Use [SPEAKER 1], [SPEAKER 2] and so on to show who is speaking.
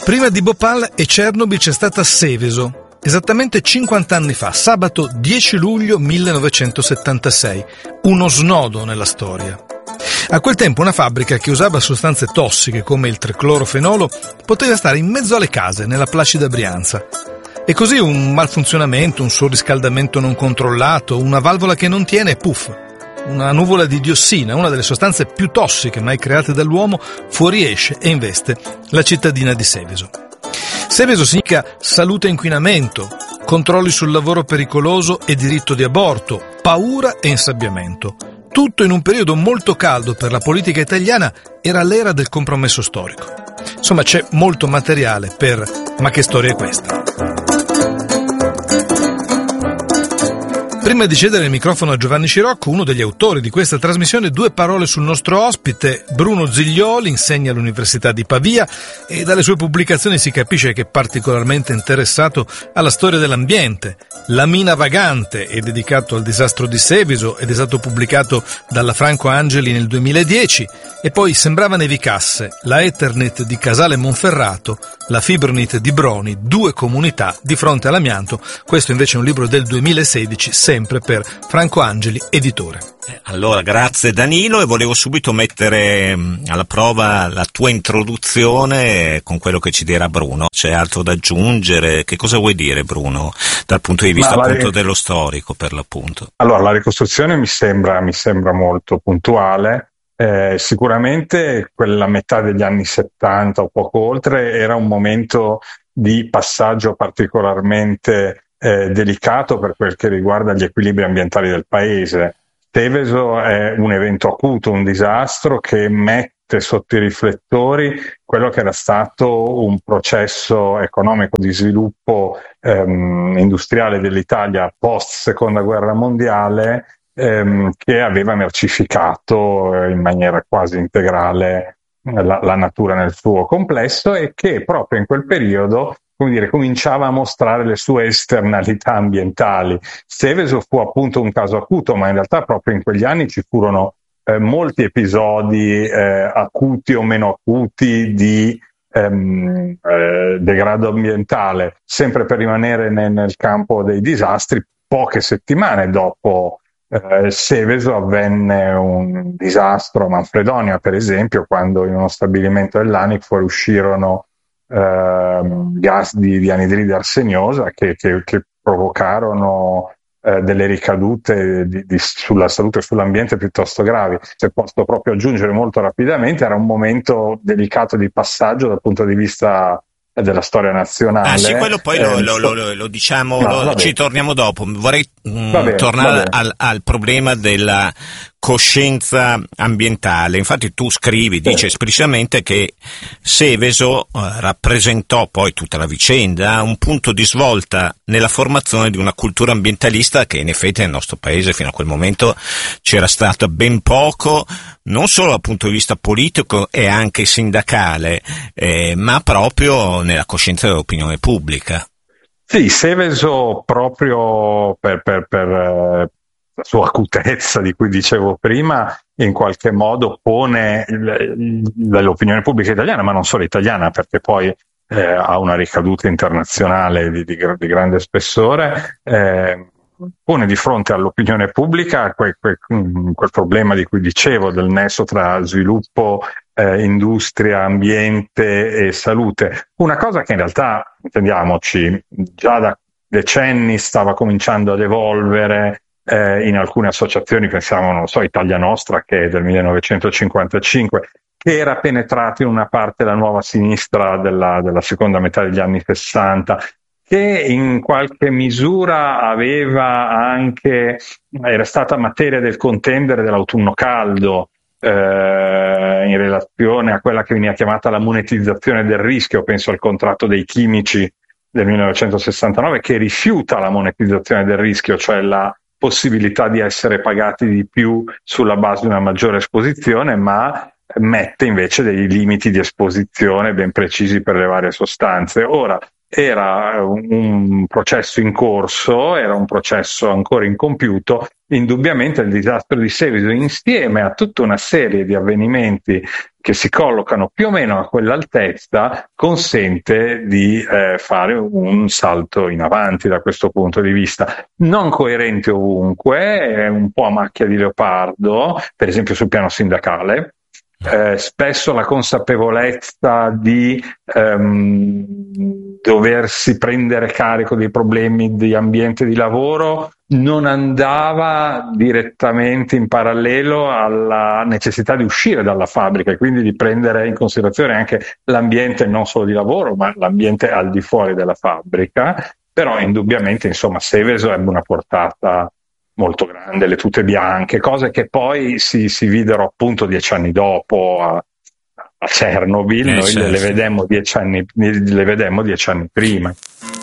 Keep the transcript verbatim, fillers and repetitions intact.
[SPEAKER 1] Prima di Bhopal e Chernobyl c'è stata Seveso, esattamente cinquanta anni fa, sabato dieci luglio millenovecentosettantasei, uno snodo nella storia. A quel tempo una fabbrica che usava sostanze tossiche come il triclorofenolo poteva stare in mezzo alle case, nella placida Brianza. E così un malfunzionamento, un surriscaldamento non controllato, una valvola che non tiene, puff, una nuvola di diossina, una delle sostanze più tossiche mai create dall'uomo, fuoriesce e investe la cittadina di Seveso. Seveso significa salute e inquinamento, controlli sul lavoro pericoloso e diritto di aborto, paura e insabbiamento. Tutto in un periodo molto caldo per la politica italiana, era l'era del compromesso storico. Insomma, c'è molto materiale per Ma che storia è questa? Prima di cedere il microfono a Giovanni Scirocco, uno degli autori di questa trasmissione, due parole sul nostro ospite. Bruno Ziglioli insegna all'Università di Pavia e dalle sue pubblicazioni si capisce che è particolarmente interessato alla storia dell'ambiente. La mina vagante è dedicato al disastro di Seveso ed è stato pubblicato dalla Franco Angeli nel duemiladieci, e poi Sembrava nevicasse, la Eternit di Casale Monferrato, la Fibronit di Broni, due comunità di fronte all'amianto. Questo invece è un libro del duemilasedici, sempre per Franco Angeli, editore.
[SPEAKER 2] Allora, grazie Danilo, e volevo subito mettere alla prova la tua introduzione con quello che ci dirà Bruno. C'è altro da aggiungere? Che cosa vuoi dire, Bruno, dal punto di vista appunto ric- dello storico, per l'appunto?
[SPEAKER 3] Allora, la ricostruzione mi sembra, mi sembra molto puntuale. Eh, sicuramente quella metà degli anni settanta o poco oltre era un momento di passaggio particolarmente eh, delicato per quel che riguarda gli equilibri ambientali del paese. Seveso è un evento acuto, un disastro che mette sotto i riflettori quello che era stato un processo economico di sviluppo ehm, industriale dell'Italia post seconda guerra mondiale, ehm, che aveva mercificato in maniera quasi integrale la, la natura nel suo complesso, e che proprio in quel periodo, come dire, cominciava a mostrare le sue esternalità ambientali. Seveso fu appunto un caso acuto, ma in realtà proprio in quegli anni ci furono eh, molti episodi eh, acuti o meno acuti di ehm, eh, degrado ambientale. Sempre per rimanere nel, nel campo dei disastri, poche settimane dopo eh, Seveso avvenne un disastro a Manfredonia, per esempio, quando in uno stabilimento dell'A N I C fuoriuscirono Uh, gas di, di anidride arseniosa che, che, che provocarono uh, delle ricadute di, di, sulla salute e sull'ambiente piuttosto gravi. Se posso proprio aggiungere molto rapidamente, era un momento delicato di passaggio dal punto di vista della storia nazionale.
[SPEAKER 2] Ah sì, quello poi eh, lo, lo, lo, lo diciamo, no, lo, ci torniamo dopo. Vorrei mh, bene, tornare al, al problema della coscienza ambientale. Infatti tu scrivi, dici sì. esplicitamente che Seveso eh, rappresentò poi tutta la vicenda, un punto di svolta nella formazione di una cultura ambientalista che in effetti nel nostro paese fino a quel momento c'era stata ben poco, non solo dal punto di vista politico e anche sindacale, eh, ma proprio nella coscienza dell'opinione pubblica.
[SPEAKER 3] Sì, Seveso proprio per, per, per eh, la sua acutezza di cui dicevo prima, in qualche modo pone l'opinione pubblica italiana, ma non solo italiana, perché poi eh, ha una ricaduta internazionale di, di, di grande spessore, eh, pone di fronte all'opinione pubblica quel, quel, quel problema di cui dicevo, del nesso tra sviluppo, eh, industria, ambiente e salute. Una cosa che in realtà, intendiamoci, già da decenni stava cominciando ad evolvere eh, in alcune associazioni, pensiamo, non so, Italia Nostra, che è del millenovecentocinquantacinque, che era penetrato in una parte della nuova sinistra della, della seconda metà degli anni sessanta, che in qualche misura aveva anche, era stata materia del contendere dell'autunno caldo, eh, in relazione a quella che veniva chiamata la monetizzazione del rischio. Penso al contratto dei chimici del millenovecentosessantanove, che rifiuta la monetizzazione del rischio, cioè la possibilità di essere pagati di più sulla base di una maggiore esposizione, ma mette invece dei limiti di esposizione ben precisi per le varie sostanze. Ora, era un processo in corso, era un processo ancora incompiuto, indubbiamente il disastro di Seveso, insieme a tutta una serie di avvenimenti che si collocano più o meno a quell'altezza, consente di eh, fare un salto in avanti da questo punto di vista. Non coerente ovunque, è un po' a macchia di leopardo, per esempio sul piano sindacale. Eh, spesso la consapevolezza di ehm, doversi prendere carico dei problemi di ambiente di lavoro non andava direttamente in parallelo alla necessità di uscire dalla fabbrica e quindi di prendere in considerazione anche l'ambiente non solo di lavoro, ma l'ambiente al di fuori della fabbrica. Però indubbiamente, insomma, Seveso ebbe una portata molto grande, le tute bianche, cose che poi si, si videro appunto dieci anni dopo a, a Chernobyl, eh, noi certo. le vedemmo dieci anni, le vedemmo dieci anni prima.